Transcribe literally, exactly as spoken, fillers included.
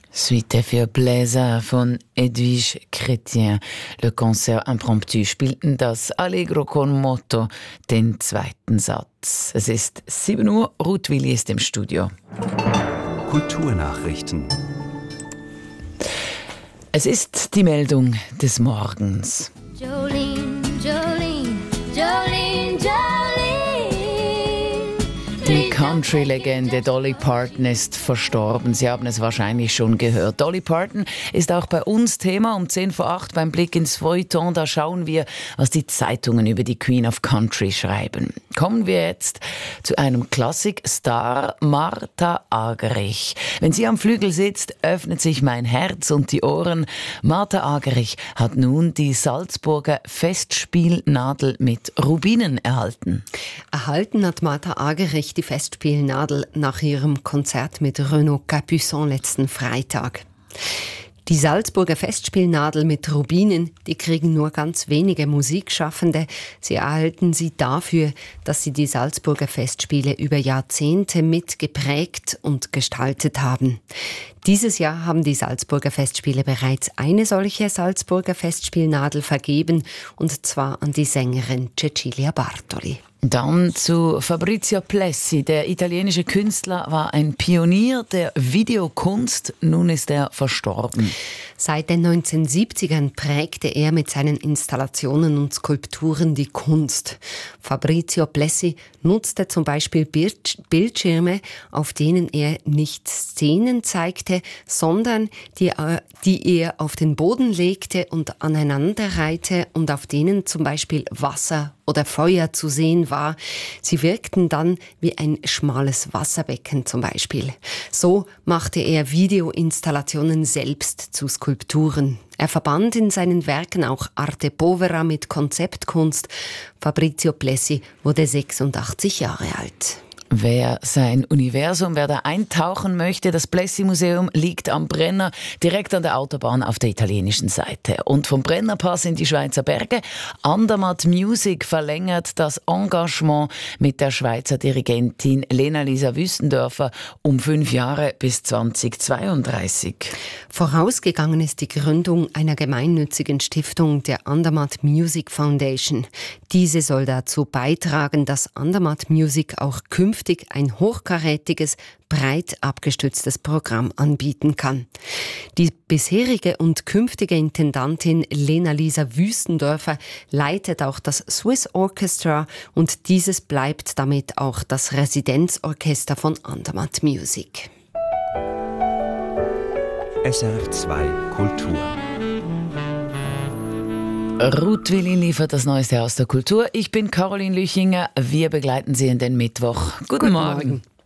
Suite für Bläser von Edwige Chrétien. Le Concert Impromptu spielten das Allegro con moto, den zweiten Satz. Es ist sieben Uhr, Ruth Willi ist im Studio. Kulturnachrichten. Es ist die Meldung des Morgens. Jolene, Jolene, Jolene, Jolene. Die Country-Legende Dolly Parton ist verstorben. Sie haben es wahrscheinlich schon gehört. Dolly Parton ist auch bei uns Thema um zehn vor acht beim Blick ins Feuilleton. Da schauen wir, was die Zeitungen über die Queen of Country schreiben. Kommen wir jetzt zu einem Klassik-Star, Martha Argerich. Wenn sie am Flügel sitzt, öffnet sich mein Herz und die Ohren. Martha Argerich hat nun die Salzburger Festspielnadel mit Rubinen erhalten. Erhalten hat Martha Argerich die Festspielnadel nach ihrem Konzert mit Renaud Capuçon letzten Freitag. Die Salzburger Festspielnadel mit Rubinen, die kriegen nur ganz wenige Musikschaffende. Sie erhalten sie dafür, dass sie die Salzburger Festspiele über Jahrzehnte mitgeprägt und gestaltet haben. Dieses Jahr haben die Salzburger Festspiele bereits eine solche Salzburger Festspielnadel vergeben, und zwar an die Sängerin Cecilia Bartoli. Dann zu Fabrizio Plessi. Der italienische Künstler war ein Pionier der Videokunst. Nun ist er verstorben. Seit den neunzehnhundertsiebzigern prägte er mit seinen Installationen und Skulpturen die Kunst. Fabrizio Plessi nutzte zum Beispiel Bildschirme, auf denen er nicht Szenen zeigte, sondern die, die er auf den Boden legte und aneinanderreihte und auf denen zum Beispiel Wasser oder Feuer zu sehen war. Sie wirkten dann wie ein schmales Wasserbecken zum Beispiel. So machte er Videoinstallationen selbst zu Skulpturen. Er verband in seinen Werken auch Arte Povera mit Konzeptkunst. Fabrizio Plessi wurde sechsundachtzig Jahre alt. Wer sein Universum, wer da eintauchen möchte, das Plessi-Museum liegt am Brenner, direkt an der Autobahn auf der italienischen Seite. Und vom Brennerpass in die Schweizer Berge. Andermatt Music verlängert das Engagement mit der Schweizer Dirigentin Lena-Lisa Wüstendörfer um fünf Jahre bis zweitausendzweiunddreißig. Vorausgegangen ist die Gründung einer gemeinnützigen Stiftung, der Andermatt Music Foundation. Diese soll dazu beitragen, dass Andermatt Music auch künftig ein hochkarätiges, breit abgestütztes Programm anbieten kann. Die bisherige und künftige Intendantin Lena-Lisa Wüstendörfer leitet auch das Swiss Orchestra, und dieses bleibt damit auch das Residenzorchester von Andermatt Music. S R F zwei Kultur. Ruth Willi liefert das Neueste aus der Kultur. Ich bin Caroline Lüchinger. Wir begleiten Sie in den Mittwoch. Guten, Guten Morgen. Morgen.